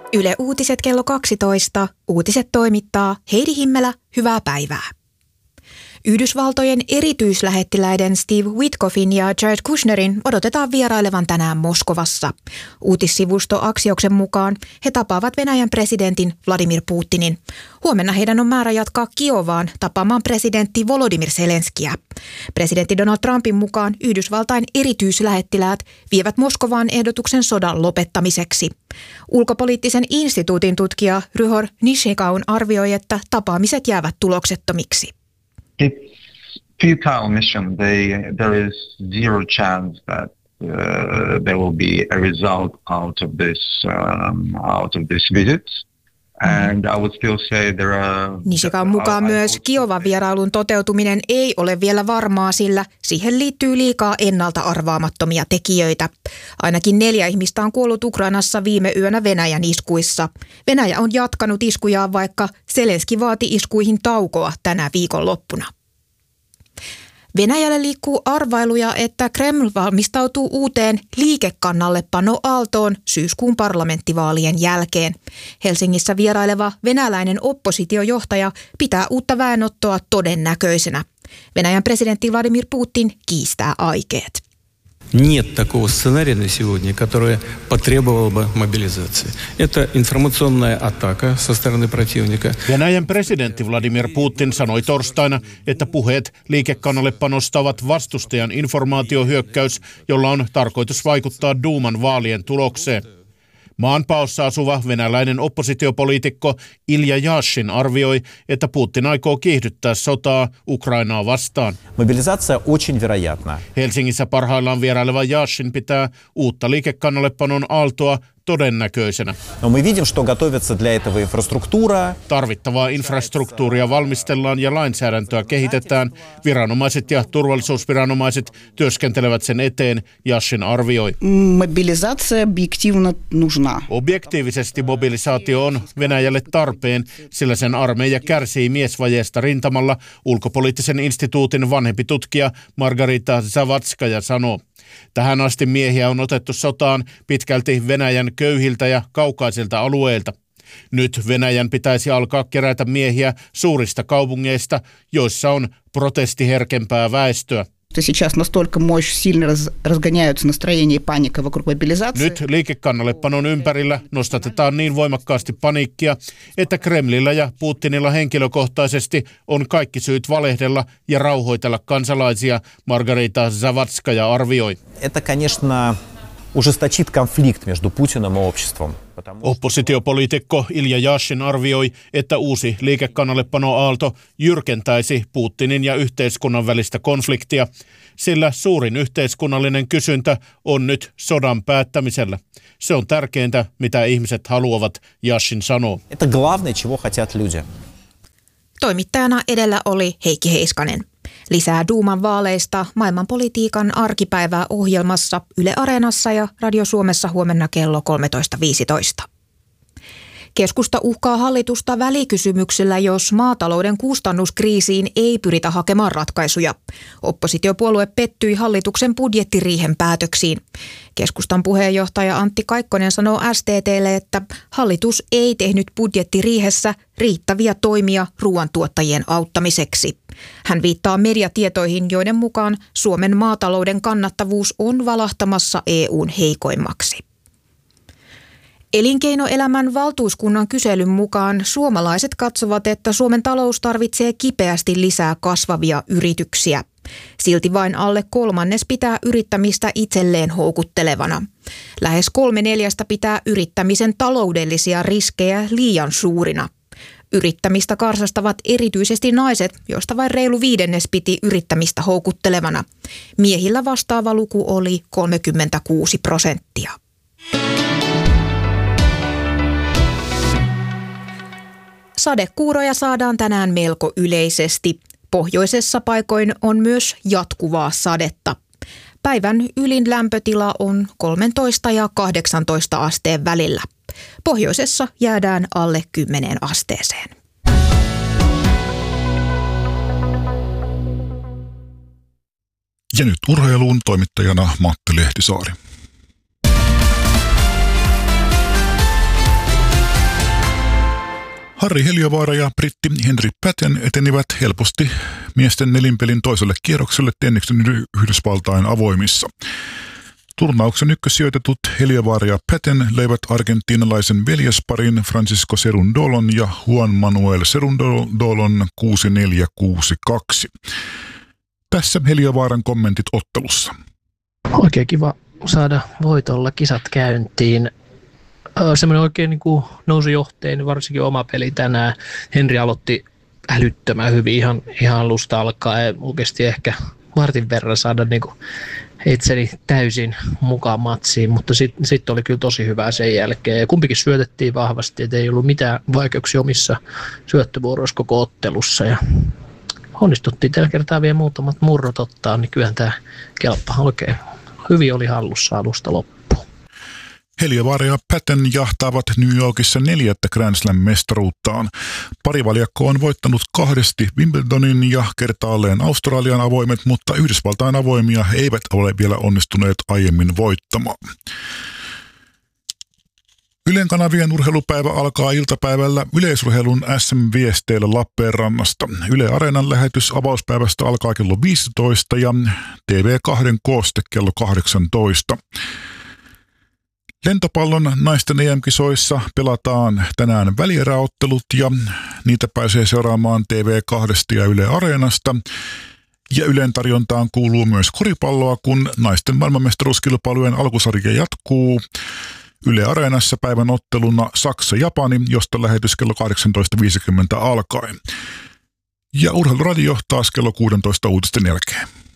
Yle Uutiset kello 12. Uutiset toimittaa Heidi Himmelä. Hyvää päivää. Yhdysvaltojen erityislähettiläiden Steve Witkoffin ja Jared Kushnerin odotetaan vierailevan tänään Moskovassa. Uutissivusto Axioksen mukaan he tapaavat Venäjän presidentin Vladimir Putinin. Huomenna heidän on määrä jatkaa Kiovaan tapaamaan presidentti Volodymyr Zelenskiä. Presidentti Donald Trumpin mukaan Yhdysvaltain erityislähettiläät vievät Moskovaan ehdotuksen sodan lopettamiseksi. Ulkopoliittisen instituutin tutkija Ryhor Nishikaun arvioi, että tapaamiset jäävät tuloksettomiksi. It's futile mission. There is zero chance that there will be a result out of this visit. And I would still say there are... Nishikan mukaan myös Kiovan vierailun toteutuminen ei ole vielä varmaa, sillä siihen liittyy liikaa ennalta arvaamattomia tekijöitä. Ainakin 4 ihmistä on kuollut Ukrainassa viime yönä Venäjän iskuissa. Venäjä on jatkanut iskujaan, vaikka Zelenski vaati iskuihin taukoa tänä viikonloppuna. Venäjälle liikkuu arvailuja, että Kreml valmistautuu uuteen liikekannallepano-aaltoon syyskuun parlamenttivaalien jälkeen. Helsingissä vieraileva venäläinen oppositiojohtaja pitää uutta väenottoa todennäköisenä. Venäjän presidentti Vladimir Putin kiistää aikeet. Нет такого сценария на сегодня, которое потребовало бы мобилизации. Это информационная атака со стороны противника. Venäjän presidentti Vladimir Putin sanoi torstaina, että puheet liikekannallepanosta ovat vastustajan informaatiohyökkäys, jolla on tarkoitus vaikuttaa Duuman vaalien tulokseen. Maanpaossa asuva venäläinen oppositiopoliitikko Ilja Jashin arvioi, että Putin aikoo kiihdyttää sotaa Ukrainaa vastaan. Mobilisaatio очень вероятна. Helsingissä parhaillaan vieraileva Jashin pitää uutta liikekannallepanon aaltoa todennäköisenä. No мы видим, что готовится для этого инфраструктура. Tarvittavaa infrastruktuuria valmistellaan ja lainsäädäntöä kehitetään. Viranomaiset ja turvallisuusviranomaiset työskentelevät sen eteen, Yashin arvioi. Mobilisaatio объективно нужна. Objektiivisesti mobilisaatio on Venäjälle tarpeen, sillä sen armeija kärsii miesvajeesta rintamalla, ulkopoliittisen instituutin vanhempi tutkija Margarita Zavatskaja sanoo. Tähän asti miehiä on otettu sotaan pitkälti Venäjän köyhiltä ja kaukaisilta alueilta. Nyt Venäjän pitäisi alkaa kerätä miehiä suurista kaupungeista, joissa on protestiherkempää väestöä. Nyt liikekannallepanon ympärillä nostatetaan niin voimakkaasti paniikkia, että Kremlillä ja Putinilla henkilökohtaisesti on kaikki syyt valehdella ja rauhoitella kansalaisia, Margarita Zavatskaja arvioi. Это, конечно, ужесточит конфликт между Путиным и обществом. Oppositiopoliitikko Ilja Jashin arvioi, että uusi liikekannallepano-aalto jyrkentäisi Putinin ja yhteiskunnan välistä konfliktia, sillä suurin yhteiskunnallinen kysyntä on nyt sodan päättämisellä. Se on tärkeintä, mitä ihmiset haluavat, Jashin sanoo. Это главное, чего хотят люди. Toimittajana edellä oli Heikki Heiskanen. Lisää Duuman vaaleista maailmanpolitiikan arkipäivää ohjelmassa Yle Areenassa ja Radio Suomessa huomenna kello 13.15. Keskusta uhkaa hallitusta välikysymyksellä, jos maatalouden kustannuskriisiin ei pyritä hakemaan ratkaisuja. Oppositiopuolue pettyi hallituksen budjettiriihen päätöksiin. Keskustan puheenjohtaja Antti Kaikkonen sanoo STT:lle, että hallitus ei tehnyt budjettiriihessä riittäviä toimia ruoantuottajien auttamiseksi. Hän viittaa mediatietoihin, joiden mukaan Suomen maatalouden kannattavuus on valahtamassa EU:n heikoimmaksi. Elinkeinoelämän valtuuskunnan kyselyn mukaan suomalaiset katsovat, että Suomen talous tarvitsee kipeästi lisää kasvavia yrityksiä. Silti vain alle 1/3 pitää yrittämistä itselleen houkuttelevana. Lähes 3/4 pitää yrittämisen taloudellisia riskejä liian suurina. Yrittämistä karsastavat erityisesti naiset, joista vain reilu 1/5 piti yrittämistä houkuttelevana. Miehillä vastaava luku oli 36%. Sadekuuroja saadaan tänään melko yleisesti. Pohjoisessa paikoin on myös jatkuvaa sadetta. Päivän ylin lämpötila on 13 ja 18 asteen välillä. Pohjoisessa jäädään alle 10 asteeseen. Ja nyt urheiluun toimittajana Matti Lehtisaari. Harri Heliövaara ja britti Henry Patten etenivät helposti miesten nelinpelin toiselle kierrokselle tenniksen Yhdysvaltain avoimissa. Turnauksen ykkössijoitetut Heliövaara ja Patten löivät argentiinalaisen veljesparin Francisco Cerundolon ja Juan Manuel Cerundolon 6-4-6-2. Tässä Heliövaaran kommentit ottelussa. Oikein kiva saada voitolla kisat käyntiin. Semmoinen oikein niin kuin nousi johteen, varsinkin oma peli tänään. Henri aloitti älyttömän hyvin ihan alusta alkaen. Oikeasti ehkä vartin verran saada niin kuin itseni täysin mukaan matsiin, mutta sitten oli kyllä tosi hyvää sen jälkeen. Ja kumpikin syötettiin vahvasti, että ei ollut mitään vaikeuksia omissa syöttövuoroissa koko ottelussa. Ja onnistuttiin tällä kertaa vielä muutamat murrot ottaa, niin kyllähän tämä kelppa oikein hyvin oli hallussa alusta loppuun. Heliövaara ja Patten jahtaavat New Yorkissa 4. Grand Slam-mestaruuttaan. Parivaljakko on voittanut 2 Wimbledonin ja kertaalleen Australian avoimet, mutta Yhdysvaltain avoimia eivät ole vielä onnistuneet aiemmin voittamaan. Ylen kanavien urheilupäivä alkaa iltapäivällä yleisurheilun SM-viesteillä Lappeenrannasta. Yle Areenan lähetys avauspäivästä alkaa kello 15 ja TV2 kooste kello 18. Lentopallon naisten EM-kisoissa pelataan tänään välieräottelut ja niitä pääsee seuraamaan TV2 ja Yle Areenasta. Ja Ylen tarjontaan kuuluu myös koripalloa, kun naisten maailmanmestaruuskilpailujen alkusarja jatkuu. Yle Areenassa päivän otteluna Saksa-Japani, josta lähetys kello 18.50 alkaen. Ja Urheiluradio taas kello 16 uutisten jälkeen.